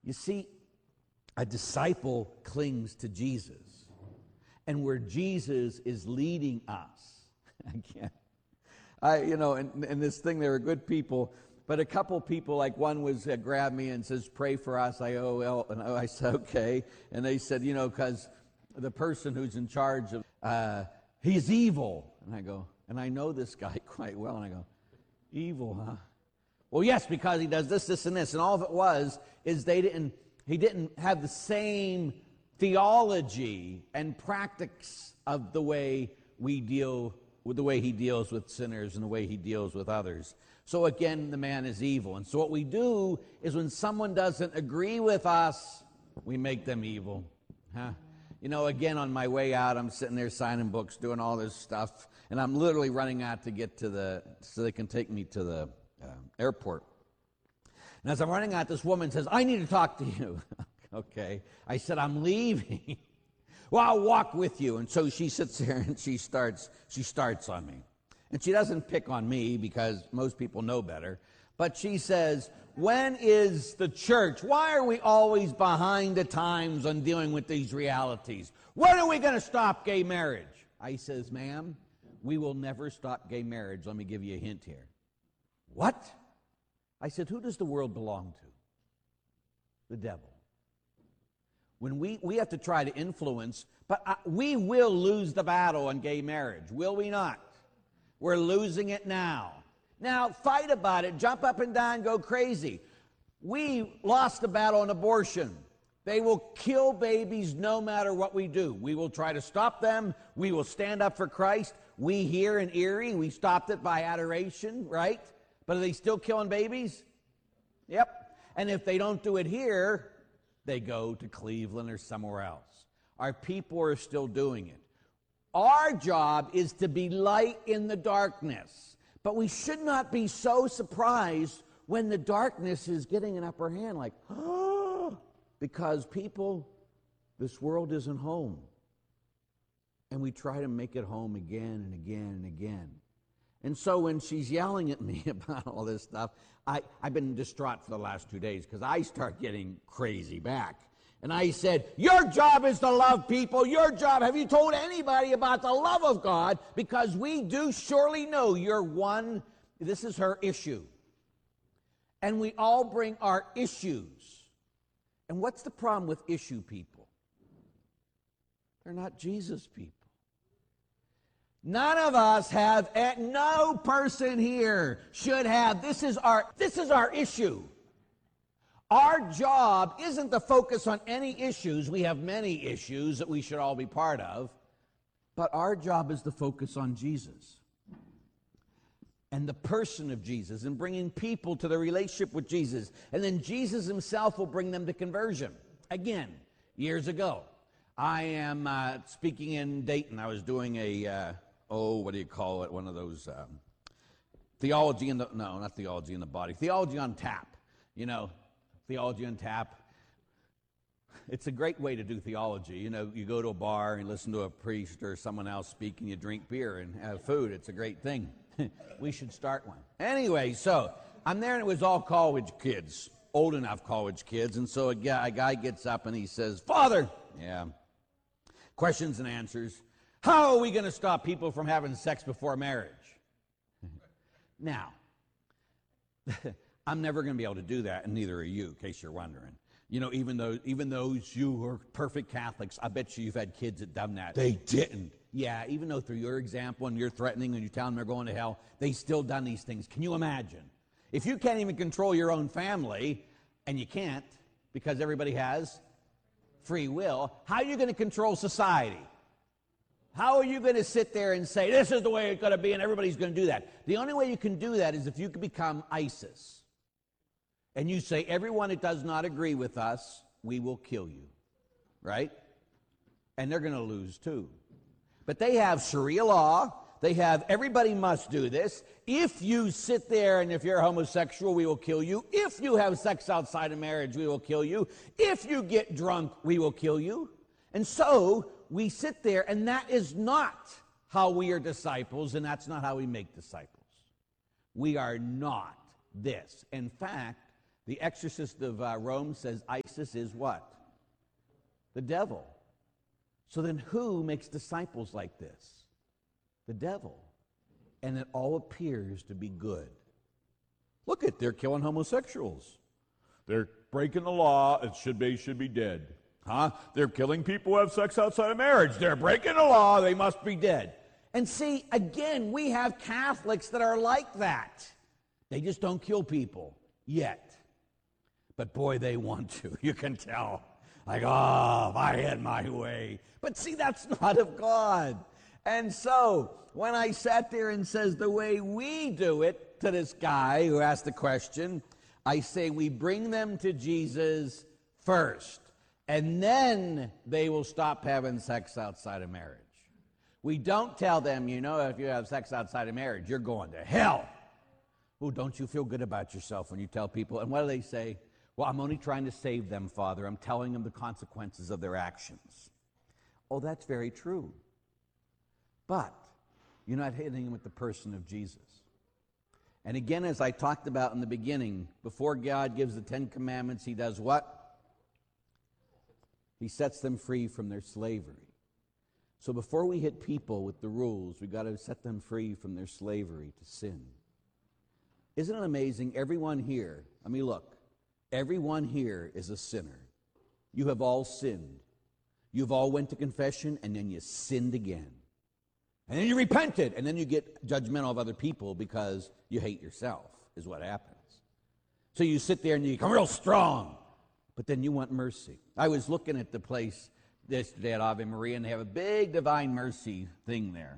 You see, a disciple clings to Jesus. And where Jesus is leading us, in this thing, there are good people, but a couple people, like one was grabbed me and says, pray for us. I said, okay. And they said, because the person who's in charge of, he's evil. And I go, and I know this guy quite well. And I go, evil, huh? Well, yes, because he does this, this, and this. And all of it was, is he didn't have the same theology and practice of the way we deal with the way he deals with sinners and the way he deals with others. So again, the man is evil. And so what we do is when someone doesn't agree with us, we make them evil. Huh? Again, on my way out, I'm sitting there signing books, doing all this stuff, and I'm literally running out to get so they can take me to the airport. And as I'm running out, this woman says, I need to talk to you. Okay. I said, I'm leaving. Well, I'll walk with you. And so she sits there and she starts on me. And she doesn't pick on me because most people know better. But she says, when is the church? Why are we always behind the times on dealing with these realities? When are we going to stop gay marriage? I says, ma'am, we will never stop gay marriage. Let me give you a hint here. What? I said, who does the world belong to? The devil. When we have to try to influence, but we will lose the battle on gay marriage, will we not? We're losing it now. Now, fight about it, jump up and down, go crazy. We lost the battle on abortion. They will kill babies no matter what we do. We will try to stop them. We will stand up for Christ. We here in Erie, we stopped it by adoration, right? But are they still killing babies? Yep. And if they don't do it here, they go to Cleveland or somewhere else. Our people are still doing it. Our job is to be light in the darkness. But we should not be so surprised when the darkness is getting an upper hand, like, oh, because people, this world isn't home. And we try to make it home again and again and again. And so when she's yelling at me about all this stuff, I've been distraught for the last 2 days because I start getting crazy back. And I said, your job is to love people. Your job, have you told anybody about the love of God? Because we do surely know you're one, this is her issue. And we all bring our issues. And what's the problem with issue people? They're not Jesus people. None of us have, no person here should have, this is our issue. Our job isn't to focus on any issues. We have many issues that we should all be part of. But our job is to focus on Jesus and the person of Jesus and bringing people to the relationship with Jesus. And then Jesus himself will bring them to conversion. Again, years ago, I am speaking in Dayton. I was doing what do you call it? One of those theology in the, no, not theology in the body. Theology on tap, theology on tap. It's a great way to do theology. You go to a bar and listen to a priest or someone else speak and you drink beer and have food. It's a great thing. We should start one. Anyway, so I'm there and it was all college kids, old enough college kids. And so a guy gets up and he says, Father, questions and answers. How are we going to stop people from having sex before marriage? Now, I'm never going to be able to do that, and neither are you, in case you're wondering. Even those you who are perfect Catholics, I bet you've had kids that done that. They didn't. Yeah, even though through your example and you're threatening and you're telling them they're going to hell, they still done these things. Can you imagine? If you can't even control your own family, and you can't because everybody has free will, how are you going to control society? How are you going to sit there and say, this is the way it's going to be, and everybody's going to do that? The only way you can do that is if you can become ISIS. And you say, everyone that does not agree with us, we will kill you. Right? And they're going to lose too. But they have Sharia law. They have, everybody must do this. If you sit there and if you're homosexual, we will kill you. If you have sex outside of marriage, we will kill you. If you get drunk, we will kill you. And so we sit there, and that is not how we are disciples, and that's not how we make disciples. We are not this. In fact, The exorcist of Rome says ISIS is what? The devil. So then who makes disciples like this? The devil. And it all appears to be good. Look at, they're killing homosexuals. They're breaking the law. It should be dead. Huh? They're killing people who have sex outside of marriage. They're breaking the law. They must be dead. And see, again, we have Catholics that are like that. They just don't kill people yet. But boy, they want to. You can tell. Like, oh, if I had my way. But see, that's not of God. And so, when I sat there and says the way we do it to this guy who asked the question, I say we bring them to Jesus first. And then they will stop having sex outside of marriage. We don't tell them, you know, if you have sex outside of marriage, you're going to hell. Oh, don't you feel good about yourself when you tell people? And what do they say? Well, I'm only trying to save them, Father. I'm telling them the consequences of their actions. Oh, that's very true. But you're not hitting them with the person of Jesus. And again, as I talked about in the beginning, before God gives the 10 Commandments, he does what? He sets them free from their slavery. So before we hit people with the rules, we've got to set them free from their slavery to sin. Isn't it amazing? Everyone here, look, everyone here is a sinner. You have all sinned. You've all went to confession, and then you sinned again. And then you repented, and then you get judgmental of other people because you hate yourself, is what happens. So you sit there and you become real strong, but then you want mercy. I was looking at the place yesterday at Ave Maria, and they have a big Divine Mercy thing there.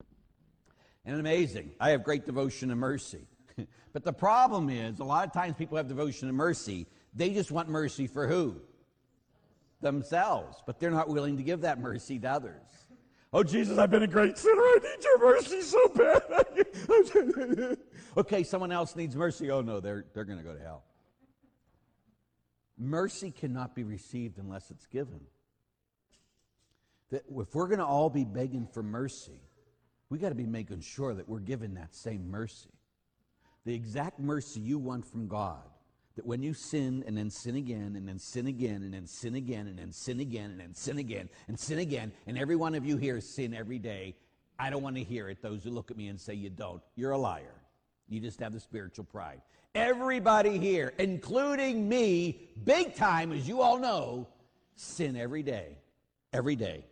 And amazing. I have great devotion to mercy. But the problem is, a lot of times people have devotion to mercy. They just want mercy for who? Themselves. But they're not willing to give that mercy to others. Oh, Jesus, I've been a great sinner. I need your mercy so bad. Okay, someone else needs mercy. Oh, no, they're going to go to hell. Mercy cannot be received unless it's given. That if we're going to all be begging for mercy, we got to be making sure that we're given that same mercy. The exact mercy you want from God, that when you sin and then sin again and then sin again and then sin again and then sin again and then sin again and sin again, and every one of you here sin every day, I don't want to hear it. Those who look at me and say you don't, you're a liar. You just have the spiritual pride. Everybody here, including me, big time, as you all know, sin every day. Every day.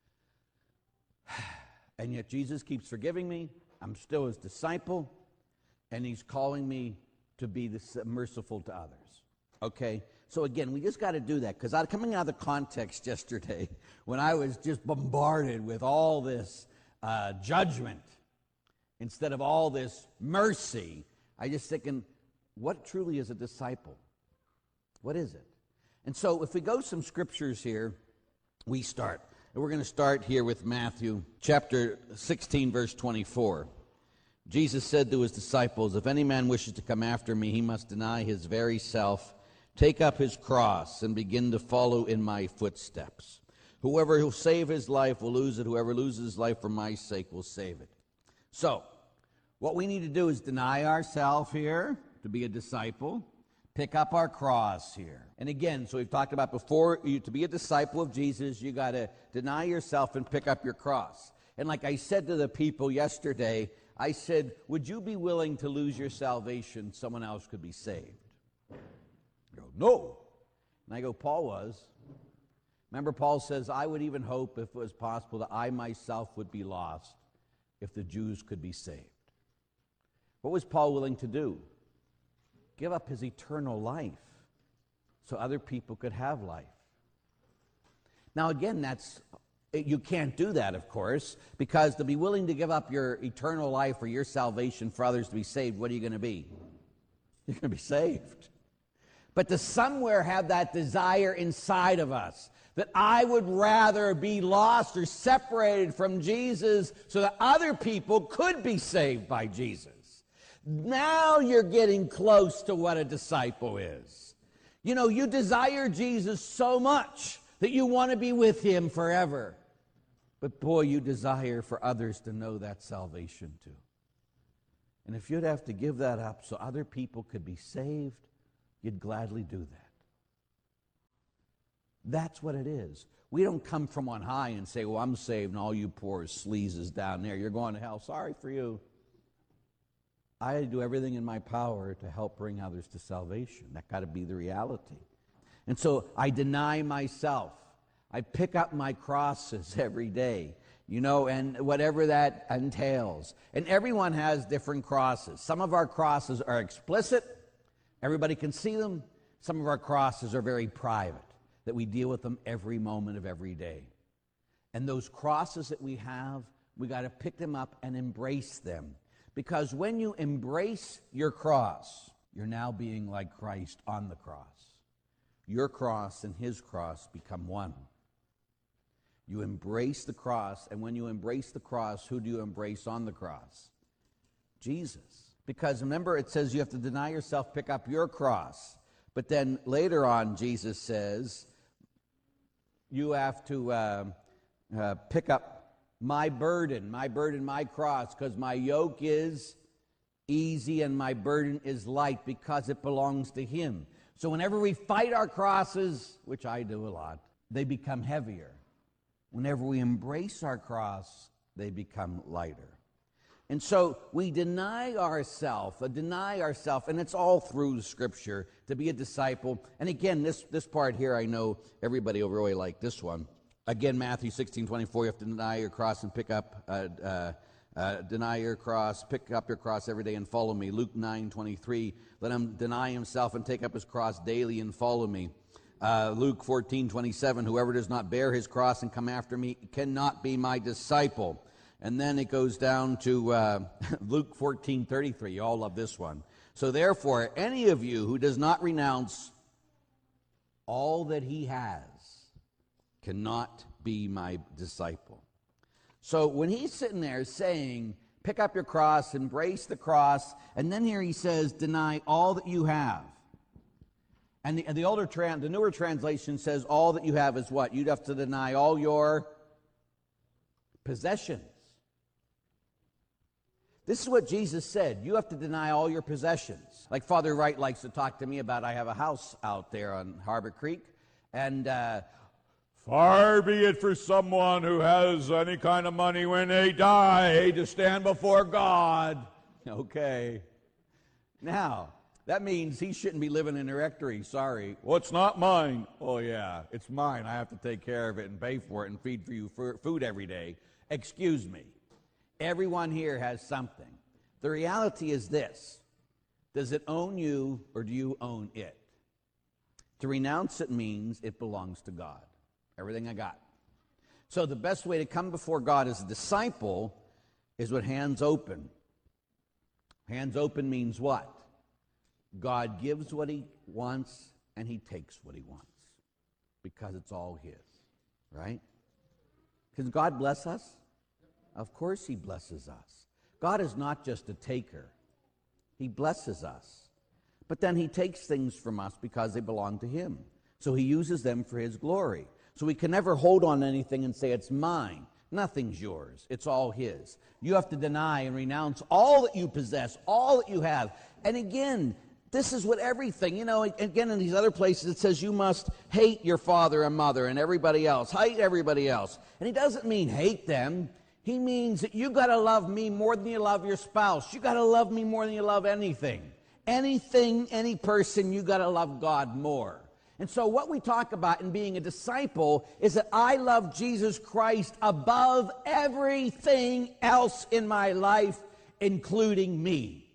And yet Jesus keeps forgiving me. I'm still his disciple. And he's calling me to be merciful to others. Okay? So again, we just got to do that. Because coming out of the context yesterday, when I was just bombarded with all this judgment, instead of all this mercy, I just thinking, what truly is a disciple? What is it? And so if we go some scriptures here, we start. And we're going to start here with Matthew chapter 16, verse 24. Jesus said to his disciples, if any man wishes to come after me, he must deny his very self, take up his cross, and begin to follow in my footsteps. Whoever will save his life will lose it. Whoever loses his life for my sake will save it. So, what we need to do is deny ourselves here to be a disciple, pick up our cross here. And again, so we've talked about before, to be a disciple of Jesus, you got to deny yourself and pick up your cross. And like I said to the people yesterday, I said, would you be willing to lose your salvation so someone else could be saved? They go, no. And I go, Paul was. Remember, Paul says, I would even hope, if it was possible, that I myself would be lost if the Jews could be saved. What was Paul willing to do? Give up his eternal life so other people could have life. Now, again, you can't do that, of course, because to be willing to give up your eternal life or your salvation for others to be saved, what are you going to be? You're going to be saved. But to somewhere have that desire inside of us that I would rather be lost or separated from Jesus so that other people could be saved by Jesus. Now you're getting close to what a disciple is. You know, you desire Jesus so much that you want to be with him forever. But boy, you desire for others to know that salvation too. And if you'd have to give that up so other people could be saved, you'd gladly do that. That's what it is. We don't come from on high and say, well, I'm saved and all you poor sleazes down there, you're going to hell. Sorry for you. I do everything in my power to help bring others to salvation. That got to be the reality. And so I deny myself. I pick up my crosses every day, and whatever that entails. And everyone has different crosses. Some of our crosses are explicit. Everybody can see them. Some of our crosses are very private, that we deal with them every moment of every day. And those crosses that we have, we got to pick them up and embrace them. Because when you embrace your cross, you're now being like Christ on the cross. Your cross and his cross become one. You embrace the cross, and when you embrace the cross, who do you embrace on the cross? Jesus. Because remember, it says you have to deny yourself, pick up your cross. But then later on, Jesus says, you have to pick up my burden, my cross, because my yoke is easy and my burden is light, because it belongs to him. So whenever we fight our crosses, which I do a lot, they become heavier. Whenever we embrace our cross, they become lighter. And so we deny ourselves, and it's all through the Scripture, to be a disciple. And again, this part here, I know everybody will really like this one. Again, Matthew 16:24, you have to deny your cross and pick up, deny your cross, pick up your cross every day and follow me. Luke 9:23, let him deny himself and take up his cross daily and follow me. Luke 14:27, whoever does not bear his cross and come after me cannot be my disciple. And then it goes down to Luke 14:33. You all love this one. So therefore, any of you who does not renounce all that he has cannot be my disciple. So when he's sitting there saying, pick up your cross, embrace the cross, and then here he says, deny all that you have. And the newer translation says all that you have is what? You'd have to deny all your possessions. This is what Jesus said. You have to deny all your possessions. Like Father Wright likes to talk to me about, I have a house out there on Harbor Creek, and far be it for someone who has any kind of money when they die to stand before God. Okay. Now, that means he shouldn't be living in a rectory. Sorry. Well, it's not mine. Oh, yeah, it's mine. I have to take care of it and pay for it and feed for you food every day. Excuse me. Everyone here has something. The reality is this. Does it own you or do you own it? To renounce it means it belongs to God. Everything I got. So the best way to come before God as a disciple is with hands open. Hands open means what? God gives what he wants and he takes what he wants, because it's all his, right? Can God bless us? Of course he blesses us. God is not just a taker. He blesses us. But then he takes things from us because they belong to him. So he uses them for his glory. So we can never hold on to anything and say, it's mine. Nothing's yours. It's all his. You have to deny and renounce all that you possess, all that you have. And again, this is what everything, again, in these other places, it says you must hate your father and mother and everybody else. Hate everybody else. And he doesn't mean hate them. He means that you got to love me more than you love your spouse. You got to love me more than you love anything. Anything, any person, you got to love God more. And so what we talk about in being a disciple is that I love Jesus Christ above everything else in my life, including me.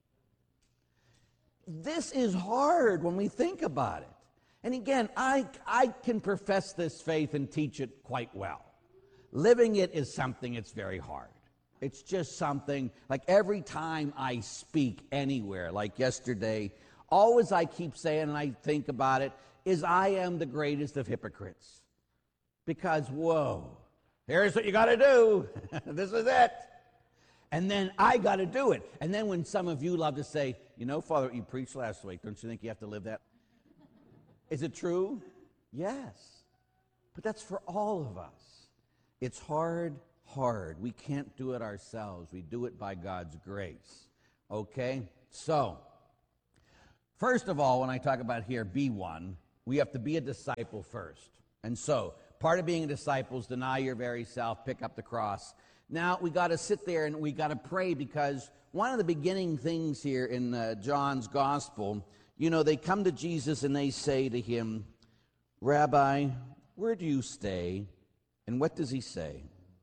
This is hard when we think about it. And again, I can profess this faith and teach it quite well. Living it is something that's very hard. It's just something, like every time I speak anywhere, like yesterday, always I keep saying, and I think about it, is I am the greatest of hypocrites. Because, whoa, here's what you got to do. This is it. And then I got to do it. And then when some of you love to say, Father, what you preached last week, don't you think you have to live that? Is it true? Yes. But that's for all of us. It's hard. We can't do it ourselves. We do it by God's grace. Okay? So, First of all, when I talk about here, be one, we have to be a disciple first. And so, part of being a disciple is deny your very self, pick up the cross. Now, we got to sit there and we got to pray, because one of the beginning things here in John's gospel, they come to Jesus and they say to him, Rabbi, where do you stay? And what does he say?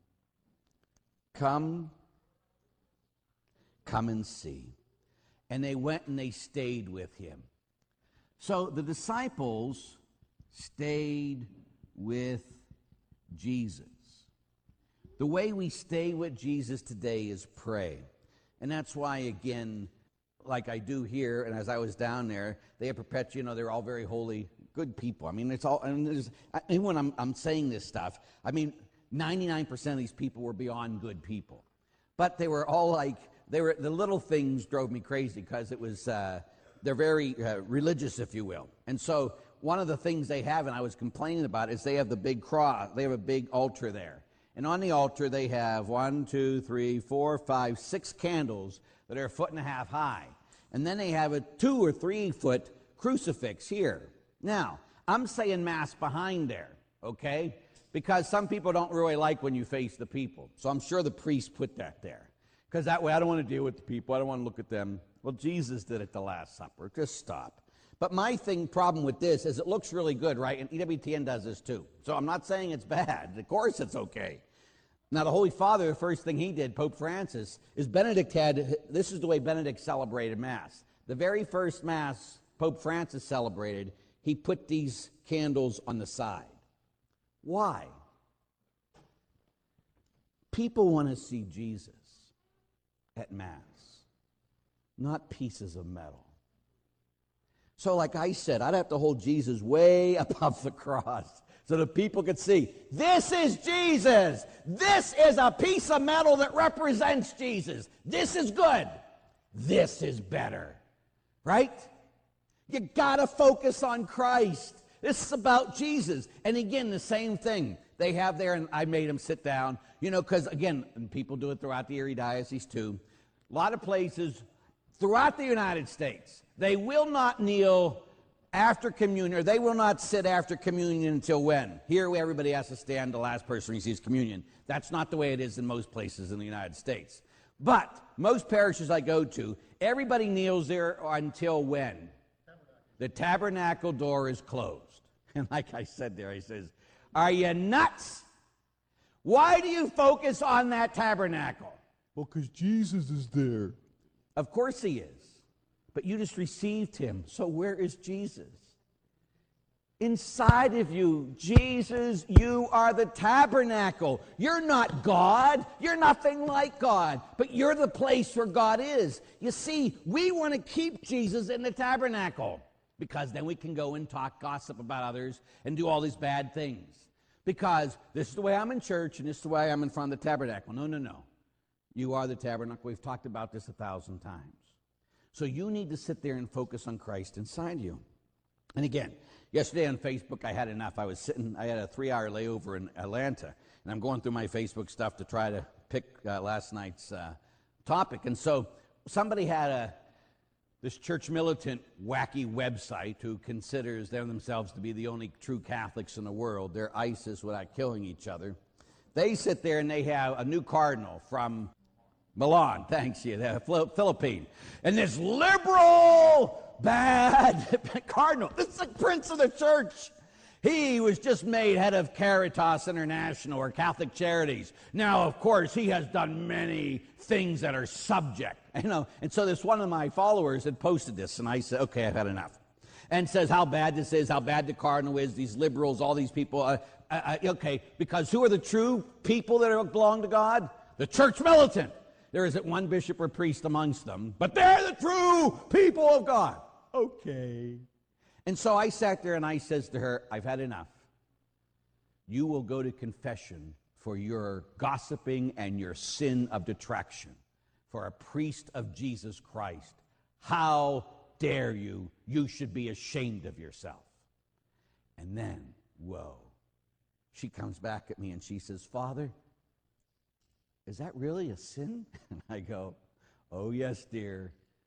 Come and see. And they went and they stayed with him. So the disciples stayed with Jesus. The way we stay with Jesus today is pray. And that's why, again, like I do here, and as I was down there, they have perpetual, they're all very holy, good people. I mean, it's all, and even when I'm saying this stuff, 99% of these people were beyond good people. But they were all the little things drove me crazy, because it was, they're very religious, if you will. And so one of the things they have, and I was complaining about, is they have the big cross. They have a big altar there. And on the altar, they have 1, 2, 3, 4, 5, 6 candles that are 1.5 feet high. And then they have a 2 or 3 foot crucifix here. Now, I'm saying Mass behind there, okay? Because some people don't really like when you face the people. So I'm sure the priest put that there. Because that way I don't want to deal with the people. I don't want to look at them. Well, Jesus did at the Last Supper. Just stop. But my problem with this is it looks really good, right? And EWTN does this too. So I'm not saying it's bad. Of course it's okay. Now, the Holy Father, the first thing he did, Pope Francis, is this is the way Benedict celebrated Mass. The very first Mass Pope Francis celebrated, he put these candles on the side. Why? People want to see Jesus at Mass, not pieces of metal. So like I said, I'd have to hold Jesus way above the cross so that people could see, this is Jesus. This is a piece of metal that represents Jesus. This is good. This is better. Right? You got to focus on Christ. This is about Jesus. And again, the same thing. They have there, and I made them sit down, because again, and people do it throughout the Erie Diocese too. A lot of places throughout the United States, they will not kneel after communion, or they will not sit after communion until when? Here, everybody has to stand, the last person receives communion. That's not the way it is in most places in the United States. But most parishes I go to, everybody kneels there until when? The tabernacle door is closed. And like I said there, he says, are you nuts? Why do you focus on that tabernacle? Well, because Jesus is there. Of course he is. But you just received him. So where is Jesus? Inside of you, Jesus, you are the tabernacle. You're not God. You're nothing like God. But you're the place where God is. You see, we want to keep Jesus in the tabernacle, because then we can go and talk gossip about others and do all these bad things. Because this is the way I'm in church, and this is the way I'm in front of the tabernacle. No. You are the tabernacle. We've talked about this 1,000 times. So you need to sit there and focus on Christ inside you. And again, yesterday on Facebook, I had enough. I had a 3-hour layover in Atlanta, and I'm going through my Facebook stuff to try to pick last night's topic. And so somebody had this church militant wacky website who considers themselves to be the only true Catholics in the world. They're ISIS without killing each other. They sit there and they have a new cardinal from Milan, thanks you, the Philippine. And this liberal, bad cardinal, this is the prince of the church. He was just made head of Caritas International, or Catholic Charities. Now, of course, he has done many things that are subject. And so this one of my followers had posted this, and I said, okay, I've had enough. And says how bad this is, how bad the cardinal is, these liberals, all these people. Okay, because who are the true people that belong to God? The church militant. There isn't one bishop or priest amongst them, but they're the true people of God. Okay. And so I sat there and I says to her, I've had enough. You will go to confession for your gossiping and your sin of detraction for a priest of Jesus Christ. How dare you? You should be ashamed of yourself. And then, whoa, she comes back at me and she says, Father, is that really a sin? And I go, oh, yes, dear.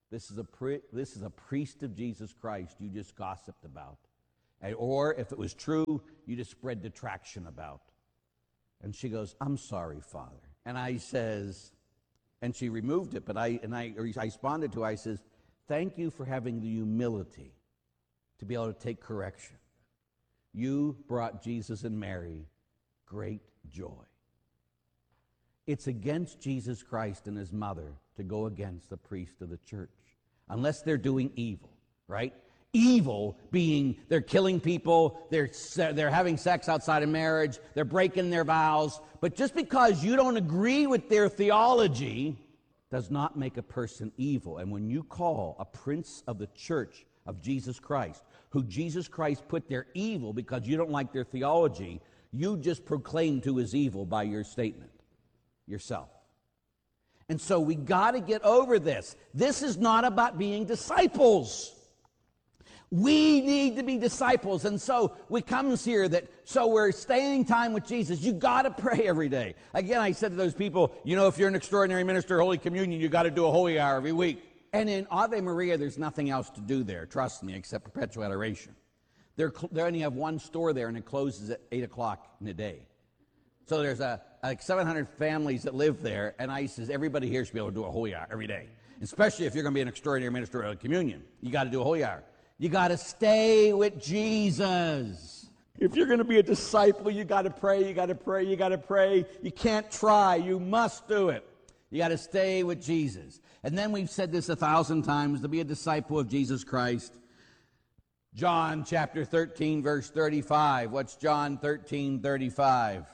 This is a priest of Jesus Christ you just gossiped about. Or if it was true, you just spread detraction about. And she goes, I'm sorry, Father. And I says, and she removed it, but I responded to her, I says, thank you for having the humility to be able to take correction. You brought Jesus and Mary great joy. It's against Jesus Christ and his mother to go against the priest of the church, unless they're doing evil, right? Evil being they're killing people, they're having sex outside of marriage, they're breaking their vows. But just because you don't agree with their theology does not make a person evil. And when you call a prince of the church of Jesus Christ, who Jesus Christ put there evil because you don't like their theology, you just proclaim to his evil by your statement yourself. And so we got to get over this. This is not about being disciples. We need to be disciples. And so we comes here so we're staying time with Jesus. You got to pray every day. Again, I said to those people, if you're an extraordinary minister of Holy Communion, you got to do a holy hour every week. And in Ave Maria, there's nothing else to do there, trust me, except perpetual adoration. They only have one store there, and it closes at 8 o'clock in the day. So there's like 700 families that live there, and I says, everybody here should be able to do a holy hour every day, especially if you're going to be an extraordinary minister of Holy Communion. You got to do a holy hour. You got to stay with Jesus. If you're going to be a disciple, you got to pray, you got to pray, you got to pray. You can't try. You must do it. You got to stay with Jesus. And then we've said this 1,000 times, to be a disciple of Jesus Christ. John chapter 13, verse 35. What's John 13, 35?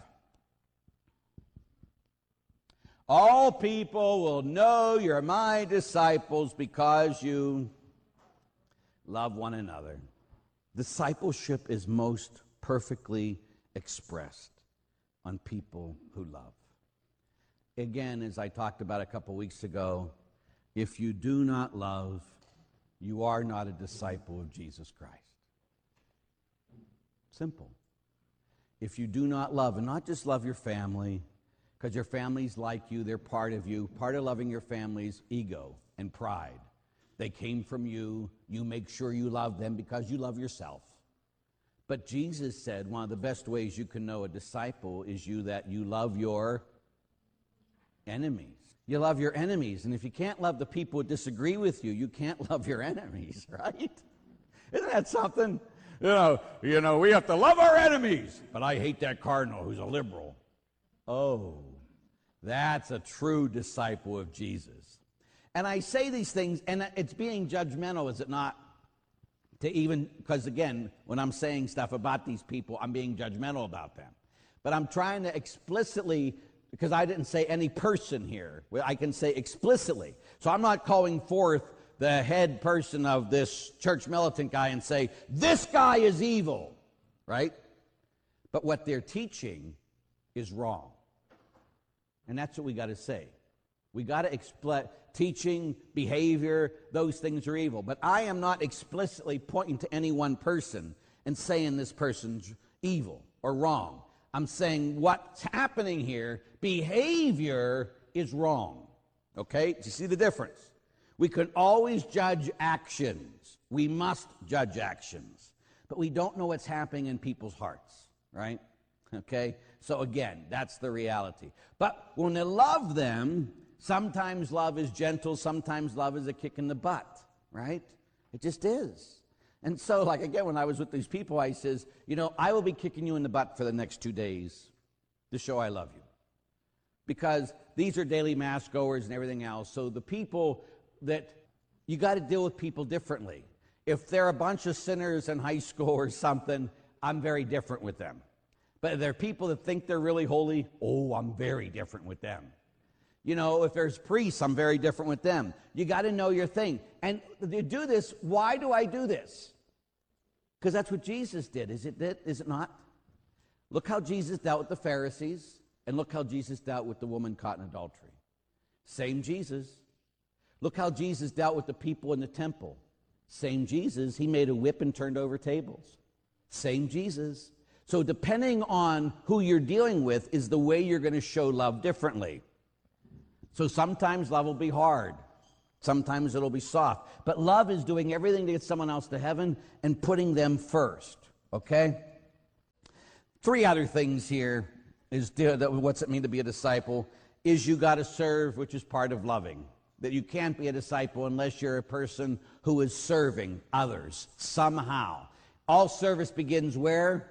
All people will know you're my disciples because you love one another. Discipleship is most perfectly expressed on people who love. Again, as I talked about a couple weeks ago, if you do not love, you are not a disciple of Jesus Christ. Simple. If you do not love, and not just love your family, because your family's like you, they're part of you. Part of loving your family's ego and pride. They came from you. You make sure you love them because you love yourself. But Jesus said one of the best ways you can know a disciple is that you love your enemies. You love your enemies. And if you can't love the people who disagree with you, you can't love your enemies, right? Isn't that something? We have to love our enemies. But I hate that cardinal who's a liberal. Oh, that's a true disciple of Jesus. And I say these things, and it's being judgmental, is it not? Because again, when I'm saying stuff about these people, I'm being judgmental about them. But I'm trying to explicitly, because I didn't say any person here, I can say explicitly. So I'm not calling forth the head person of this church militant guy and say, this guy is evil, right? But what they're teaching is wrong. And that's what we got to say. We got to explain teaching, behavior, those things are evil. But I am not explicitly pointing to any one person and saying this person's evil or wrong. I'm saying what's happening here, behavior is wrong. Okay? Do you see the difference? We can always judge actions. We must judge actions. But we don't know what's happening in people's hearts, right? Okay? So again, that's the reality. But when they love them, sometimes love is gentle, sometimes love is a kick in the butt, right? It just is. And so, like, again, when I was with these people, I says, I will be kicking you in the butt for the next 2 days to show I love you. Because these are daily mass goers and everything else. So the people that, you got to deal with people differently. If they're a bunch of sinners in high school or something, I'm very different with them. But if they're people that think they're really holy, I'm very different with them. If there's priests, I'm very different with them. You got to know your thing. And you do this, why do I do this? Because that's what Jesus did, is it not? Look how Jesus dealt with the Pharisees, and look how Jesus dealt with the woman caught in adultery. Same Jesus. Look how Jesus dealt with the people in the temple. Same Jesus. He made a whip and turned over tables. Same Jesus. So depending on who you're dealing with is the way you're going to show love differently. So sometimes love will be hard. Sometimes it'll be soft. But love is doing everything to get someone else to heaven and putting them first, okay? 3 other things here is what's it mean to be a disciple, is you got to serve, which is part of loving. That you can't be a disciple unless you're a person who is serving others somehow. All service begins where?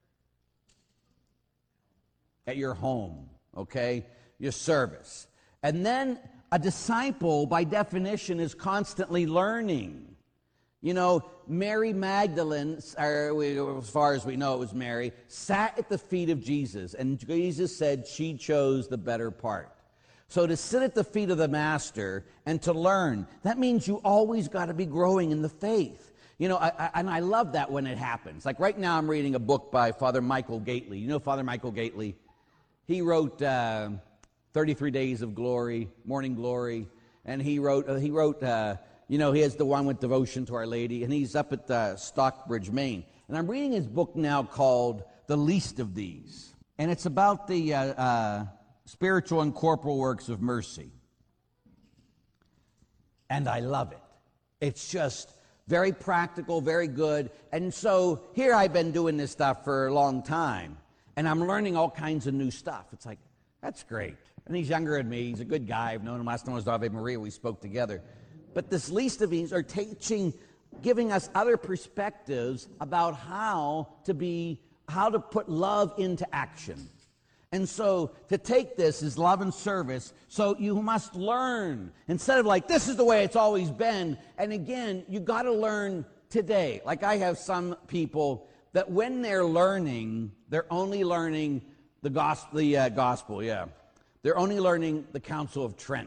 At your home, okay? Your service. And then a disciple, by definition, is constantly learning. You know, Mary Magdalene, as far as we know it was Mary, sat at the feet of Jesus, and Jesus said she chose the better part. So to sit at the feet of the Master and to learn, that means you always got to be growing in the faith. You know, and I love that when it happens. Like right now I'm reading a book by Father Michael Gately. You know Father Michael Gately? He wrote 33 Days of Glory, Morning Glory, and he wrote you know, he has the one with Devotion to Our Lady, and he's up at Stockbridge, Maine. And I'm reading his book now called The Least of These. And it's about the spiritual and corporal works of mercy. And I love it. It's just very practical, very good. And so here I've been doing this stuff for a long time, and I'm learning all kinds of new stuff. It's like, that's great. And he's younger than me. He's a good guy. I've known him last time I was Ave Maria. We spoke together. But this Least of These are giving us other perspectives about how to put love into action. And so to take this is love and service. So you must learn. Instead of like, this is the way it's always been. And again, you got to learn today. Like I have some people that when they're learning, they're only learning the gospel, yeah. They're only learning the Council of Trent.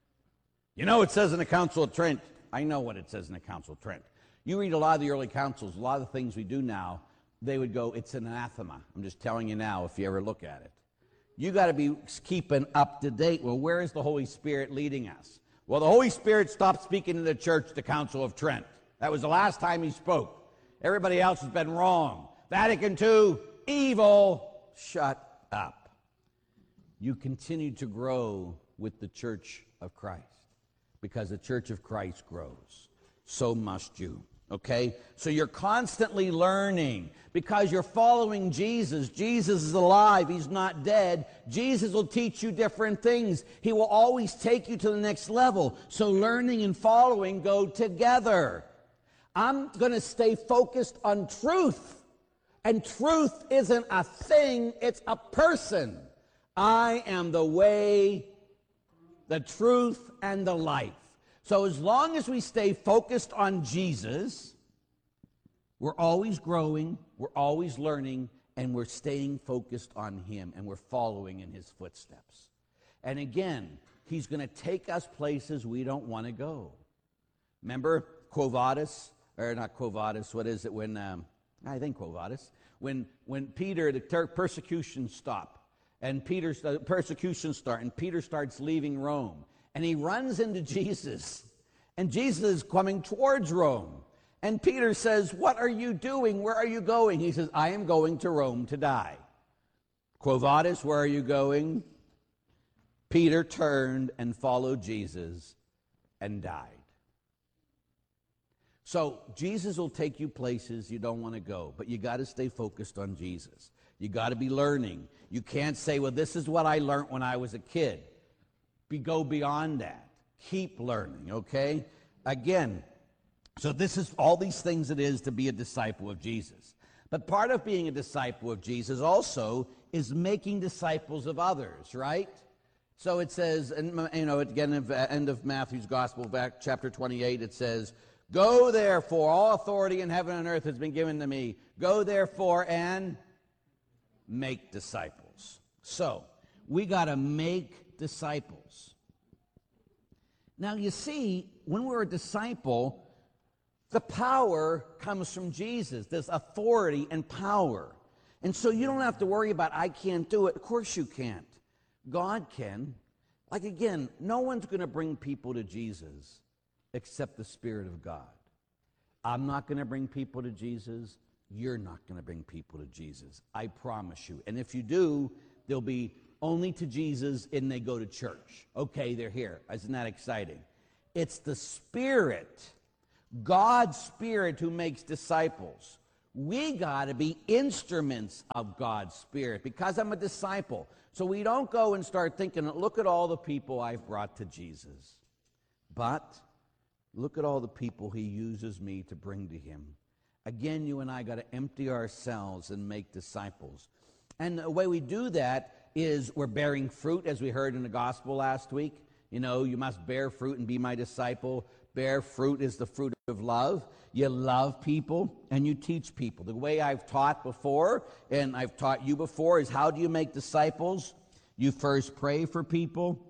You know, it says in the Council of Trent. I know what it says in the Council of Trent. You read a lot of the early councils, a lot of the things we do now, they would go, it's an anathema. I'm just telling you now if you ever look at it. You got to be keeping up to date. Well, where is the Holy Spirit leading us? Well, the Holy Spirit stopped speaking to the church, the Council of Trent. That was the last time he spoke. Everybody else has been wrong. Vatican II, evil. Shut up. You continue to grow with the Church of Christ. Because the Church of Christ grows. So must you. Okay? So you're constantly learning because you're following Jesus. Jesus is alive. He's not dead. Jesus will teach you different things. He will always take you to the next level. So learning and following go together. I'm going to stay focused on truth. And truth isn't a thing, it's a person. I am the way, the truth, and the life. So as long as we stay focused on Jesus, we're always growing, we're always learning, and we're staying focused on him, and we're following in his footsteps. And again, he's going to take us places we don't want to go. Remember Quo Vadis? Or not Quo Vadis, what is it when, I think Quo Vadis. When Peter, the persecution stopped, and Peter starts leaving Rome. And he runs into Jesus. And Jesus is coming towards Rome. And Peter says, what are you doing? Where are you going? He says, I am going to Rome to die. Quo Vadis, where are you going? Peter turned and followed Jesus and died. So Jesus will take you places you don't want to go. But you got to stay focused on Jesus. You got to be learning. You can't say, well, this is what I learned when I was a kid. Go beyond that. Keep learning, okay? Again, so this is all these things it is to be a disciple of Jesus. But part of being a disciple of Jesus also is making disciples of others, right? So it says, and you know, again, at the end of Matthew's Gospel, back chapter 28, it says, go therefore, all authority in heaven and earth has been given to me. Go therefore and make disciples. So we got to make disciples. Now you see, when we're a disciple, the power comes from Jesus. There's authority and power. And so you don't have to worry about, I can't do it. Of course you can't. God can. Like again, no one's going to bring people to Jesus except the Spirit of God. I'm not going to bring people to Jesus. You're not going to bring people to Jesus. I promise you. And if you do, they'll be only to Jesus and they go to church. Okay, they're here. Isn't that exciting? It's the Spirit, God's Spirit, who makes disciples. We got to be instruments of God's Spirit because I'm a disciple. So we don't go and start thinking, look at all the people I've brought to Jesus. But look at all the people he uses me to bring to him. Again, you and I got to empty ourselves and make disciples. And the way we do that is we're bearing fruit, as we heard in the gospel last week. You know, you must bear fruit and be my disciple. Bear fruit is the fruit of love. You love people and you teach people. The way I've taught before, and I've taught you before, is how do you make disciples? You first pray for people,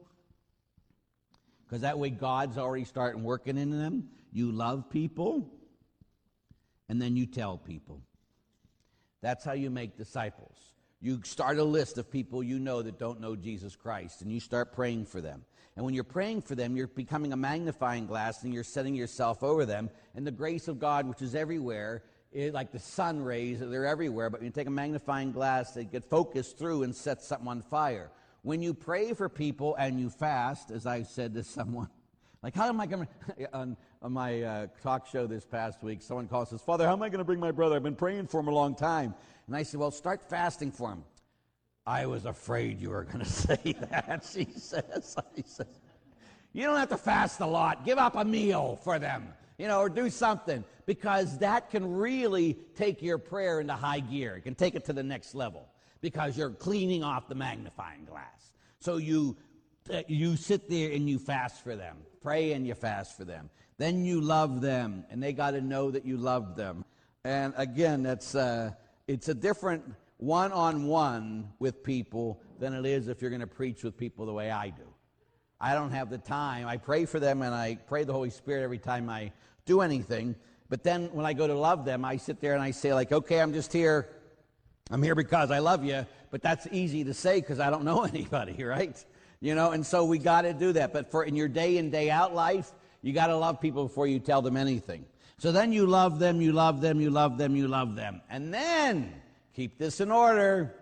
because that way God's already starting working in them. You love people, and then you tell people. That's how you make disciples. You start a list of people you know that don't know Jesus Christ, and you start praying for them. And when you're praying for them, you're becoming a magnifying glass, and you're setting yourself over them. And the grace of God, which is everywhere, like the sun rays, they're everywhere. But when you take a magnifying glass, they get focused through and set something on fire. When you pray for people and you fast, as I said to someone, like, how am I going to, on my talk show this past week, someone calls and says, Father, how am I going to bring my brother? I've been praying for him a long time. And I said, well, start fasting for him. I was afraid you were going to say that, she says. I said, you don't have to fast a lot. Give up a meal for them, or do something, because that can really take your prayer into high gear. It can take it to the next level because you're cleaning off the magnifying glass. So you sit there and you fast for them. Pray and you fast for them. Then you love them, and they got to know that you love them. And again, it's a different one-on-one with people than it is if you're going to preach with people the way I do. I don't have the time. I pray for them, and I pray the Holy Spirit every time I do anything. But then when I go to love them, I sit there and I say, like, okay, I'm just here. I'm here because I love you. But that's easy to say because I don't know anybody, right? And so we got to do that. But for in your day in, day out life, you got to love people before you tell them anything. So then you love them, you love them, you love them, you love them. And then, keep this in order,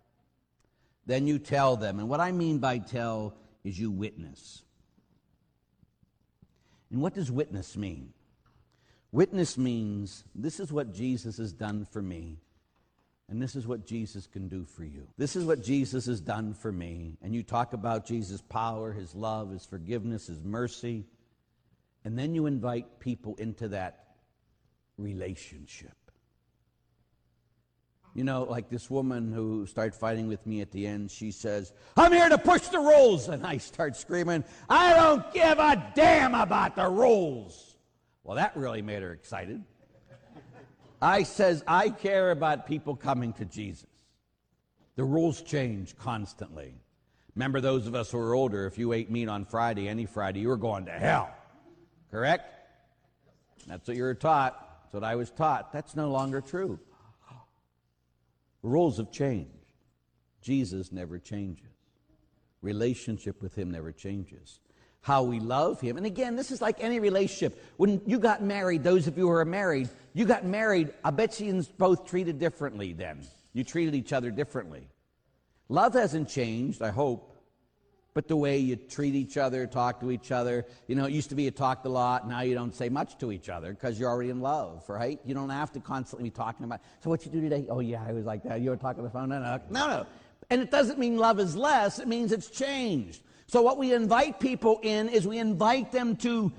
then you tell them. And what I mean by tell is you witness. And what does witness mean? Witness means this is what Jesus has done for me, and this is what Jesus can do for you. This is what Jesus has done for me. And you talk about Jesus' power, his love, his forgiveness, his mercy, and then you invite people into that relationship. Like this woman who started fighting with me at the end, she says, I'm here to push the rules. And I start screaming, I don't give a damn about the rules. Well, that really made her excited. I says, I care about people coming to Jesus. The rules change constantly. Remember, those of us who are older, if you ate meat on Friday, any Friday, you were going to hell. Correct? That's what you were taught. That's what I was taught. That's no longer true. The rules have changed. Jesus never changes. Relationship with him never changes. How we love him. And again, this is like any relationship. When you got married, those of you who are married, you got married, I bet you both treated differently then. You treated each other differently. Love hasn't changed, I hope. But the way you treat each other, talk to each other, it used to be you talked a lot, now you don't say much to each other because you're already in love, right? You don't have to constantly be talking about, so what you do today? Oh yeah, I was like that. You were talking on the phone? No. And it doesn't mean love is less, it means it's changed. So what we invite people in is we invite them to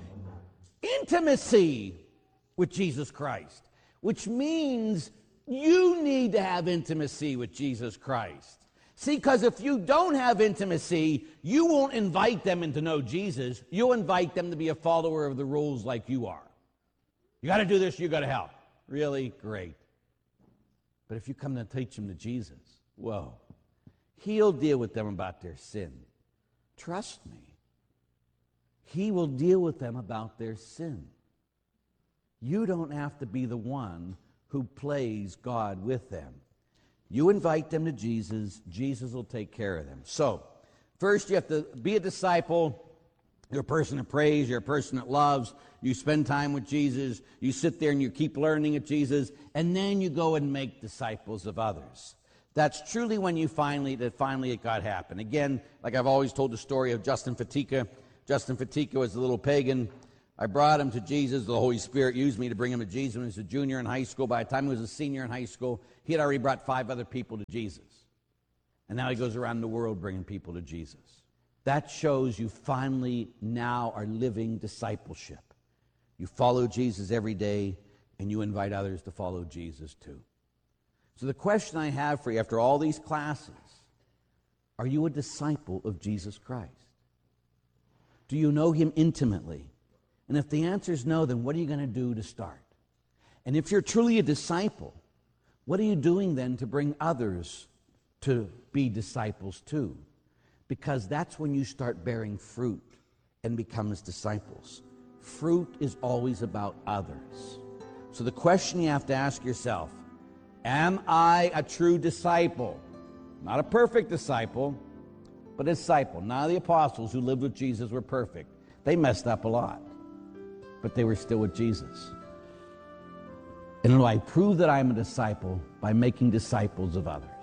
intimacy with Jesus Christ, which means you need to have intimacy with Jesus Christ. See, because if you don't have intimacy, you won't invite them in to know Jesus. You'll invite them to be a follower of the rules like you are. You got to do this, you go to hell. Really? Great. But if you come to teach them to Jesus, whoa, he'll deal with them about their sin. Trust me. He will deal with them about their sin. You don't have to be the one who plays God with them. You invite them to Jesus. Jesus will take care of them. So, first you have to be a disciple. You're a person that prays. You're a person that loves. You spend time with Jesus. You sit there and you keep learning at Jesus. And then you go and make disciples of others. That's truly when it got happen. Again, like I've always told the story of Justin Fatica. Justin Fatica was a little pagan. I brought him to Jesus. The Holy Spirit used me to bring him to Jesus when he was a junior in high school. By the time he was a senior in high school, he had already brought 5 other people to Jesus. And now he goes around the world bringing people to Jesus. That shows you finally now are living discipleship. You follow Jesus every day, and you invite others to follow Jesus too. So the question I have for you after all these classes, are you a disciple of Jesus Christ? Do you know him intimately? And if the answer is no, then what are you going to do to start? And if you're truly a disciple, what are you doing then to bring others to be disciples too? Because that's when you start bearing fruit and becomes disciples. Fruit is always about others. So the question you have to ask yourself, am I a true disciple? Not a perfect disciple, but a disciple. None of the apostles who lived with Jesus were perfect. They messed up a lot, but they were still with Jesus. And I prove that I'm a disciple by making disciples of others.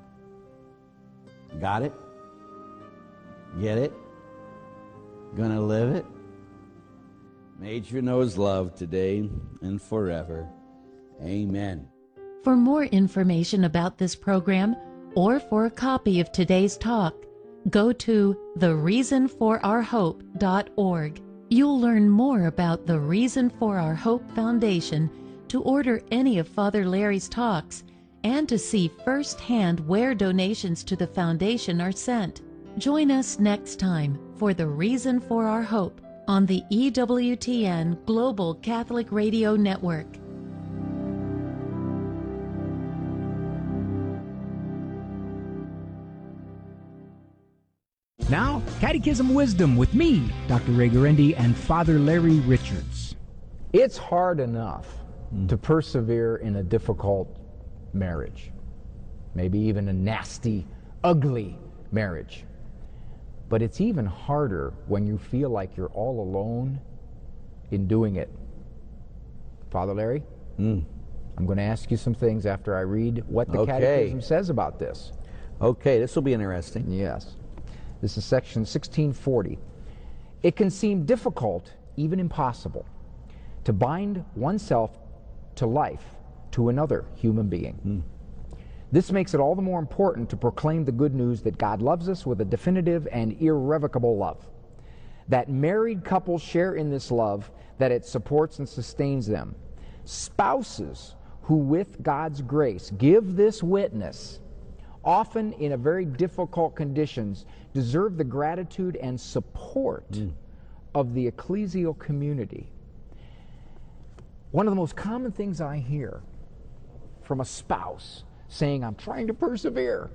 Got it? Get it? Gonna live it? Made you know his love today and forever. Amen. For more information about this program or for a copy of today's talk, go to thereasonforourhope.org. You'll learn more about the Reason for Our Hope Foundation, to order any of Father Larry's talks, and to see firsthand where donations to the foundation are sent. Join us next time for The Reason for Our Hope on the EWTN Global Catholic Radio Network. Now, Catechism Wisdom with me, Dr. Ray Guarendi, and Father Larry Richards. It's hard enough to persevere in a difficult marriage, maybe even a nasty, ugly marriage. But it's even harder when you feel like you're all alone in doing it. Father Larry, I'm going to ask you some things after I read what the Catechism says about this. Okay, this will be interesting. Yes. This is section 1640. It can seem difficult, even impossible, to bind oneself to life to another human being. This makes it all the more important to proclaim the good news that God loves us with a definitive and irrevocable love. That married couples share in this love, that it supports and sustains them. Spouses who, with God's grace, give this witness, often in a very difficult conditions, deserve the gratitude and support of the ecclesial community. One of the most common things I hear from a spouse saying, I'm trying to persevere.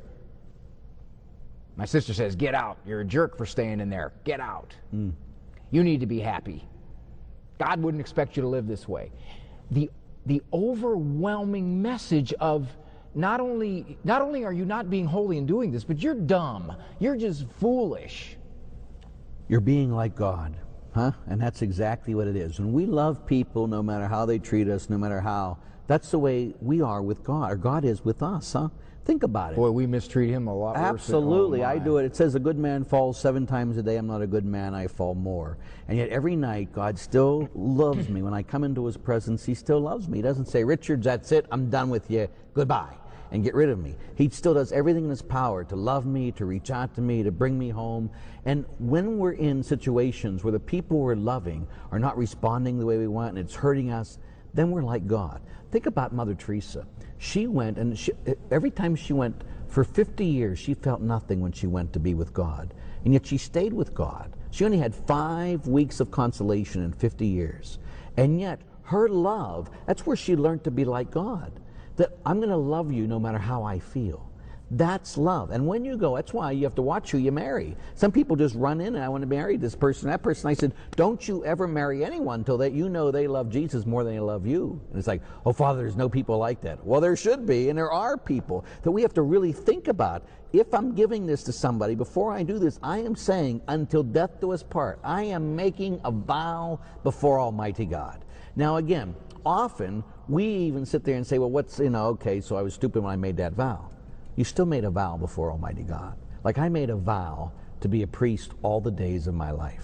My sister says, get out. You're a jerk for staying in there. Get out. You need to be happy. God wouldn't expect you to live this way. The overwhelming message of not only are you not being holy and doing this, but you're dumb. You're just foolish. You're being like God, huh? And that's exactly what it is. When we love people, no matter how they treat us, no matter how, that's the way we are with God, or God is with us, huh? Think about it. Boy, we mistreat him a lot worse. Absolutely, I do it. It says a good man falls 7 times a day. I'm not a good man, I fall more. And yet every night, God still loves me. When I come into his presence, he still loves me. He doesn't say, Richards, that's it, I'm done with you, goodbye, and get rid of me. He still does everything in his power to love me, to reach out to me, to bring me home. And when we're in situations where the people we're loving are not responding the way we want and it's hurting us, then we're like God. Think about Mother Teresa. She went, and every time she went, for 50 years, she felt nothing when she went to be with God. And yet she stayed with God. She only had 5 weeks of consolation in 50 years. And yet, her love, that's where she learned to be like God. That I'm going to love you no matter how I feel. That's love. And when you go, that's why you have to watch who you marry. Some people just run in and I want to marry this person, that person. I said, don't you ever marry anyone until that you know they love Jesus more than they love you. And it's like, oh, Father, there's no people like that. Well, there should be, and there are people that we have to really think about. If I'm giving this to somebody, before I do this, I am saying, until death do us part, I am making a vow before Almighty God. Now, again, often we even sit there and say, well, okay, so I was stupid when I made that vow. You still made a vow before Almighty God. Like I made a vow to be a priest all the days of my life.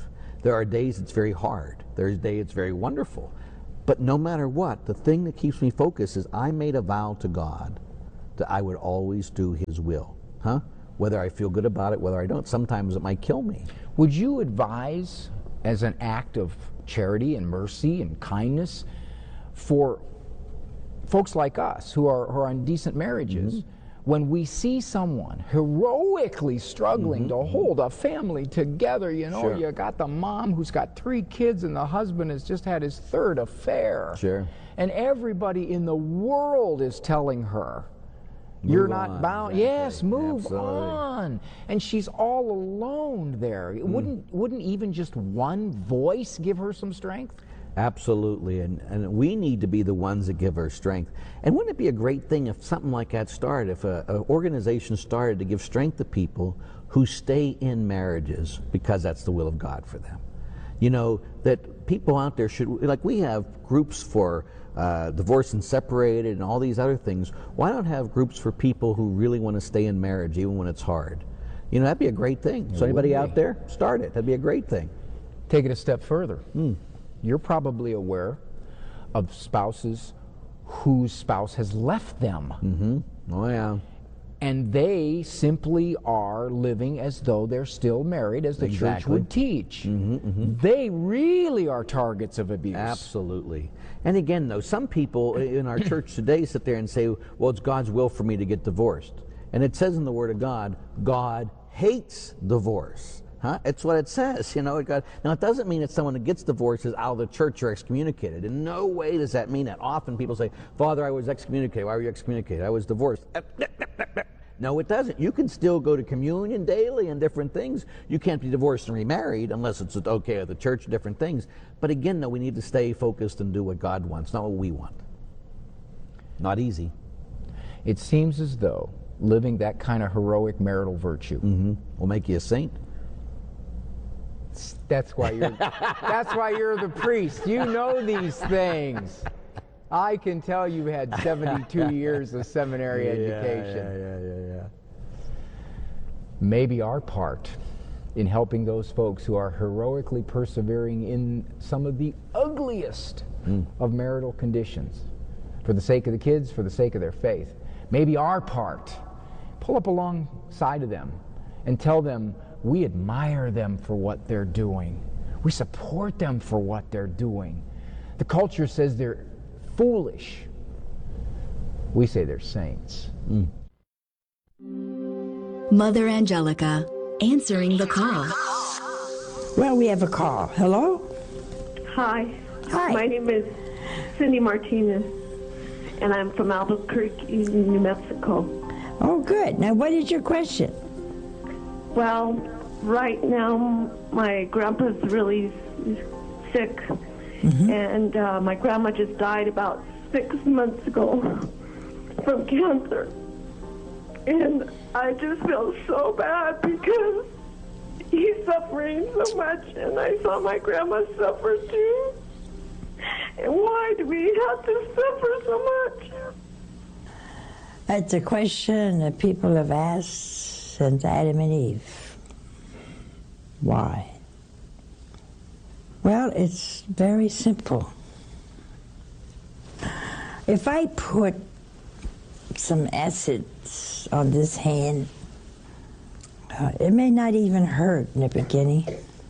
There are days it's very hard. There's days it's very wonderful. But no matter what, the thing that keeps me focused is I made a vow to God that I would always do His will. Whether I feel good about it, whether I don't, sometimes it might kill me. Would you advise, as an act of charity and mercy and kindness, for folks like us who are in decent marriages, when we see someone heroically struggling to hold a family together, you know, Sure. you got the mom who's got 3 kids and the husband has just had his 3rd affair. Sure. And everybody in the world is telling her, you're not on, bound. exactly. Yes, move Absolutely. on. And she's all alone there. Wouldn't even just one voice give her some strength? Absolutely, and we need to be the ones that give her strength. And wouldn't it be a great thing if something like that started, if an organization started to give strength to people who stay in marriages because that's the will of God for them? You know, that people out there should, like we have groups for divorced and separated and all these other things. Why not have groups for people who really want to stay in marriage even when it's hard? You know, that'd be a great thing. So anybody out there, start it. That'd be a great thing. Take it a step further. You're probably aware of spouses whose spouse has left them. Oh yeah. And they simply are living as though they're still married, as the church Exactly. would teach. They really are targets of abuse. Absolutely. And again, though, some people in our church today sit there and say, well, it's God's will for me to get divorced. And it says in the Word of God, God hates divorce. It's what it says, you know. Now, it doesn't mean that someone that gets divorced is out of the church or excommunicated. In no way does that mean that. Often people say, Father, I was excommunicated. Why were you excommunicated? I was divorced. No, it doesn't. You can still go to communion daily and different things. You can't be divorced and remarried unless it's okay at the church, different things. But again, though, we need to stay focused and do what God wants, not what we want. Not easy. It seems as though living that kind of heroic marital virtue Will make you a saint. That's why you're the priest. You know these things. I can tell you had 72 years of seminary education. Yeah. Maybe our part in helping those folks who are heroically persevering in some of the ugliest of marital conditions, for the sake of the kids, for the sake of their faith. Maybe our part, pull up alongside of them and tell them we admire them for what they're doing. We support them for what they're doing. The culture says they're foolish. We say they're saints. Mother Angelica, answering the call. Well, we have a call. Hello? Hi. Hi. My name is Cindy Martinez, and I'm from Albuquerque, New Mexico. Oh, good. Now, what is your question? Well, right now, my grandpa's really sick, and my grandma just died about 6 months ago from cancer. And I just feel so bad because he's suffering so much, and I saw my grandma suffer too. And why do we have to suffer so much? That's a question that people have asked since Adam and Eve. Why? Well, it's very simple. If I put some acids on this hand, it may not even hurt in the beginning.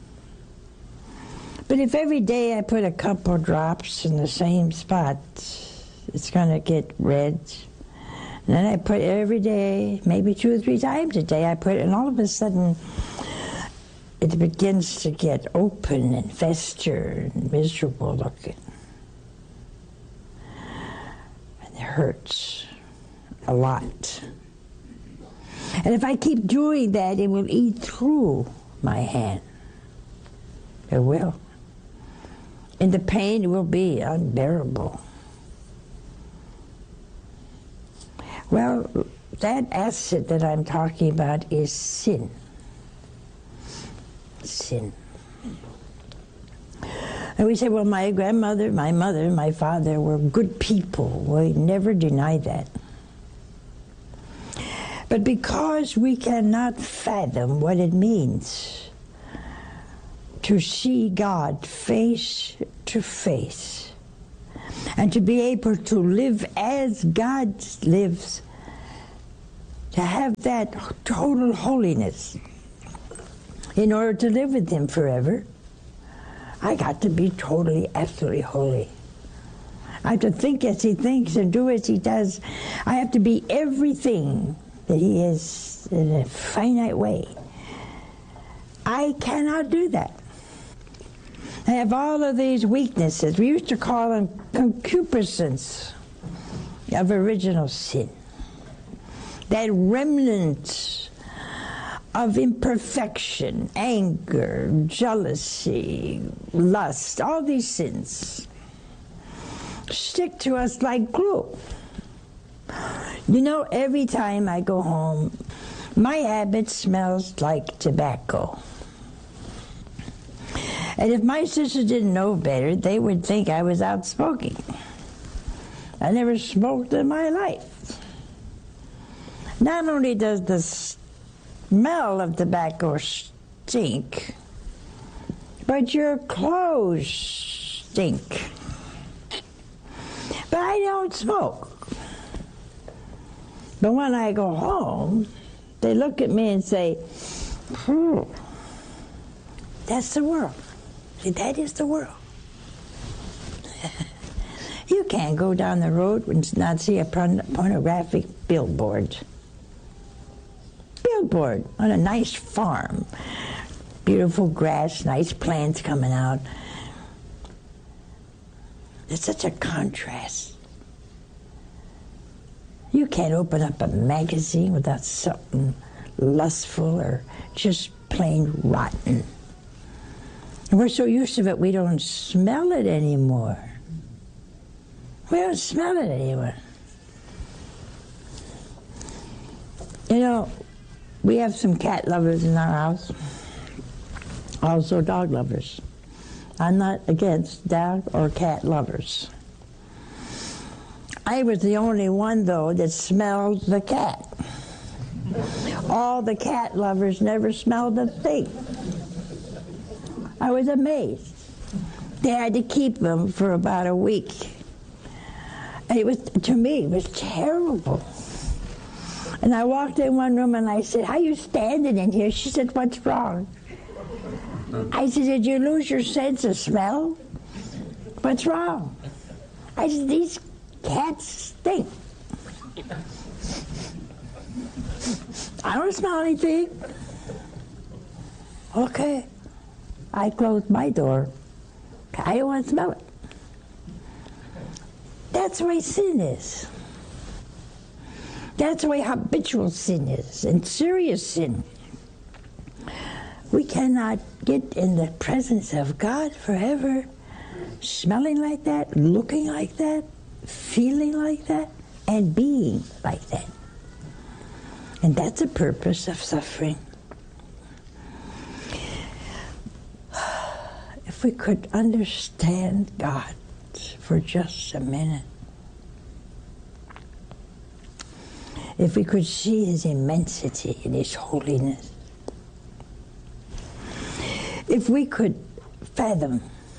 But if every day I put a couple drops in the same spot, it's going to get red. And then I put it every day, maybe 2 or 3 times a day I put it, and all of a sudden it begins to get open and fester and miserable looking. And it hurts a lot. And if I keep doing that, it will eat through my hand. It will. And the pain will be unbearable. Well, that acid that I'm talking about is sin. Sin. And we say, well, my grandmother, my mother, my father were good people. We never deny that. But because we cannot fathom what it means to see God face to face and to be able to live as God lives, to have that total holiness in order to live with Him forever. I got to be totally, absolutely holy. I have to think as He thinks and do as He does. I have to be everything that He is in a finite way. I cannot do that. I have all of these weaknesses. We used to call them concupiscence of original sin. That remnant of imperfection, anger, jealousy, lust, all these sins stick to us like glue. You know, every time I go home, my habit smells like tobacco. And if my sisters didn't know better, they would think I was out smoking. I never smoked in my life. Not only does the smell of tobacco stink, but your clothes stink. But I don't smoke. But when I go home, they look at me and say, that's the world. See, that is the world. You can't go down the road and not see a pornographic billboard. Billboard on a nice farm. Beautiful grass, nice plants coming out. It's such a contrast. You can't open up a magazine without something lustful or just plain rotten. And we're so used to it, we don't smell it anymore. We don't smell it anymore. You know, we have some cat lovers in our house, also dog lovers. I'm not against dog or cat lovers. I was the only one, though, that smelled the cat. All the cat lovers never smelled a thing. I was amazed. They had to keep them for about a week. And it was, to me, it was terrible. And I walked in one room and I said, "How are you standing in here?" She said, "What's wrong?" I said, "Did you lose your sense of smell? What's wrong?" I said, "These cats stink. I don't smell anything." Okay. I closed my door. I don't want to smell it. That's the way sin is. That's the way habitual sin is, and serious sin. We cannot get in the presence of God forever, smelling like that, looking like that, feeling like that, and being like that. And that's the purpose of suffering. If we could understand God for just a minute, if we could see His immensity and His holiness, if we could fathom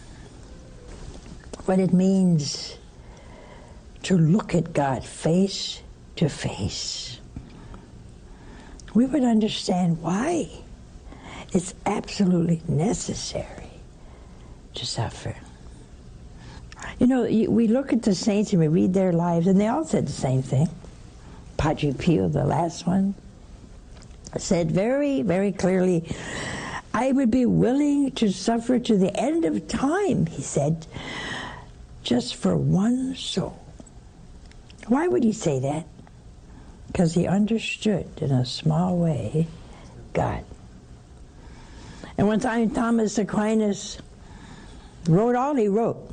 what it means to look at God face to face, we would understand why it's absolutely necessary to suffer. You know, we look at the saints and we read their lives, and they all said the same thing. Padre Pio, the last one, said very, very clearly, "I would be willing to suffer to the end of time," he said, "just for one soul." Why would he say that? Because he understood in a small way God. And one time Thomas Aquinas wrote all he wrote.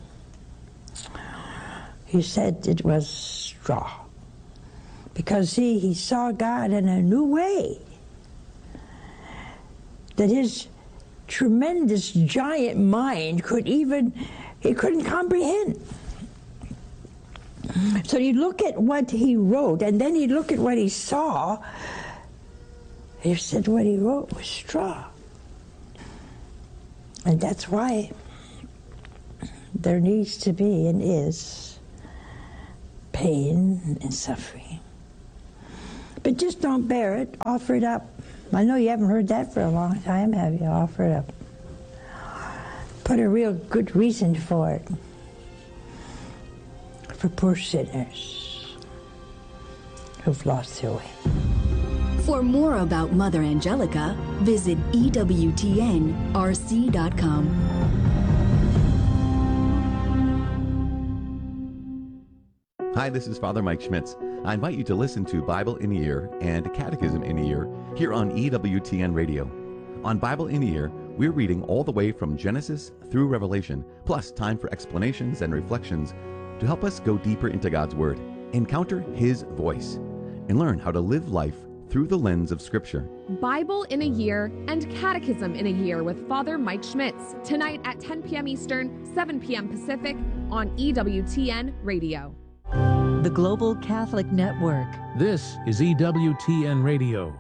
He said it was straw. Because, see, he saw God in a new way that his tremendous giant mind he couldn't comprehend. So you look at what he wrote, and then you look at what he saw, he said what he wrote was straw. And that's why there needs to be and is pain and suffering. But just don't bear it. Offer it up. I know you haven't heard that for a long time, have you? Offer it up. Put a real good reason for it. For poor sinners who've lost their way. For more about Mother Angelica, visit EWTNRC.com. Hi, this is Father Mike Schmitz. I invite you to listen to Bible in a Year and Catechism in a Year here on EWTN Radio. On Bible in a Year, we're reading all the way from Genesis through Revelation, plus time for explanations and reflections to help us go deeper into God's Word, encounter His voice, and learn how to live life through the lens of Scripture. Bible in a Year and Catechism in a Year with Father Mike Schmitz, tonight at 10 p.m. Eastern, 7 p.m. Pacific on EWTN Radio. The Global Catholic Network. This is EWTN Radio.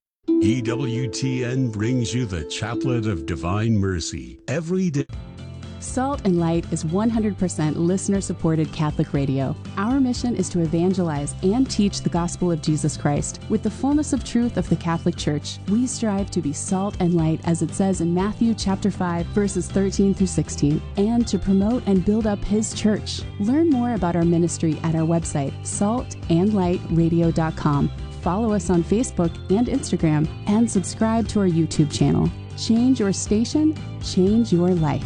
EWTN brings you the Chaplet of Divine Mercy every day. Salt and Light is 100% listener-supported Catholic radio. Our mission is to evangelize and teach the gospel of Jesus Christ. With the fullness of truth of the Catholic Church, we strive to be salt and light, as it says in Matthew chapter 5, verses 13 through 16, and to promote and build up His church. Learn more about our ministry at our website, saltandlightradio.com. Follow us on Facebook and Instagram, and subscribe to our YouTube channel. Change your station, change your life.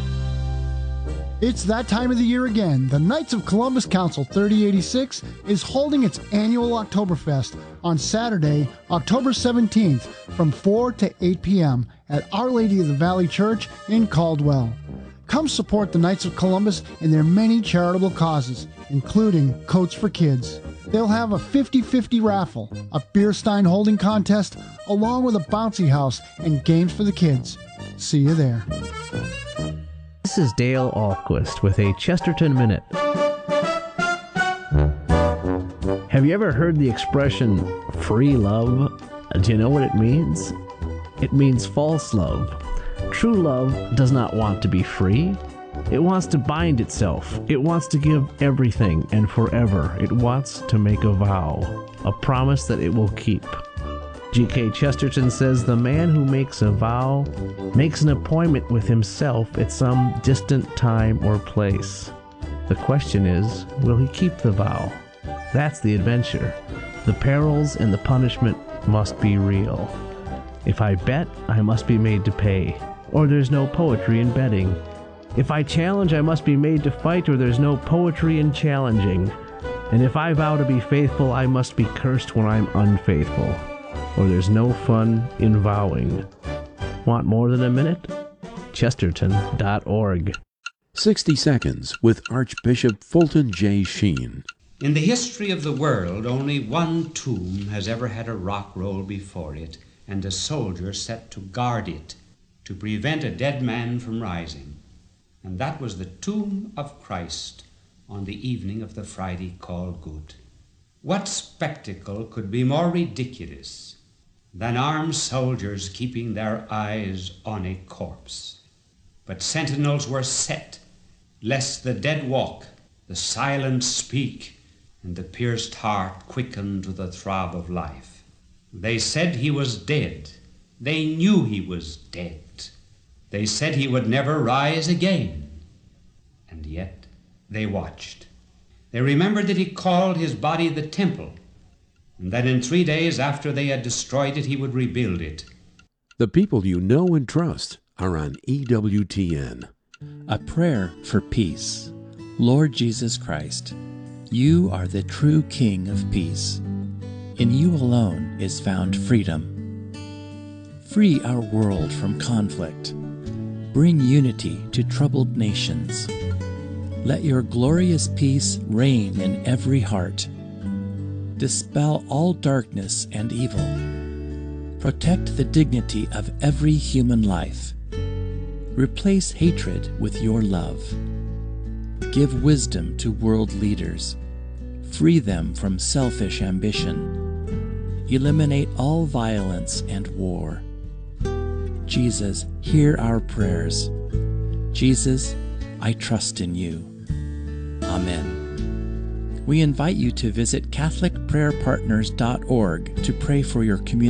It's that time of the year again. The Knights of Columbus Council 3086 is holding its annual Oktoberfest on Saturday, October 17th from 4 to 8 p.m. at Our Lady of the Valley Church in Caldwell. Come support the Knights of Columbus in their many charitable causes, including Coats for Kids. They'll have a 50-50 raffle, a beer stein holding contest, along with a bouncy house and games for the kids. See you there. This is Dale Ahlquist with a Chesterton Minute. Have you ever heard the expression, free love? Do you know what it means? It means false love. True love does not want to be free. It wants to bind itself. It wants to give everything and forever. It wants to make a vow, a promise that it will keep. G.K. Chesterton says the man who makes a vow makes an appointment with himself at some distant time or place. The question is, will he keep the vow? That's the adventure. The perils and the punishment must be real. If I bet, I must be made to pay, or there's no poetry in betting. If I challenge, I must be made to fight, or there's no poetry in challenging. And if I vow to be faithful, I must be cursed when I'm unfaithful, or there's no fun in vowing. Want more than a minute? Chesterton.org. 60 Seconds with Archbishop Fulton J. Sheen. In the history of the world, only one tomb has ever had a rock roll before it and a soldier set to guard it to prevent a dead man from rising. And that was the tomb of Christ on the evening of the Friday called Good. What spectacle could be more ridiculous than armed soldiers keeping their eyes on a corpse? But sentinels were set, lest the dead walk, the silent speak, and the pierced heart quicken to the throb of life. They said he was dead. They knew he was dead. They said he would never rise again. And yet they watched. They remembered that he called his body the temple, and that in 3 days after they had destroyed it, he would rebuild it. The people you know and trust are on EWTN. A prayer for peace. Lord Jesus Christ, you are the true King of peace. In you alone is found freedom. Free our world from conflict. Bring unity to troubled nations. Let your glorious peace reign in every heart. Dispel all darkness and evil. Protect the dignity of every human life. Replace hatred with your love. Give wisdom to world leaders. Free them from selfish ambition. Eliminate all violence and war. Jesus, hear our prayers. Jesus, I trust in you. Amen. We invite you to visit CatholicPrayerPartners.org to pray for your community.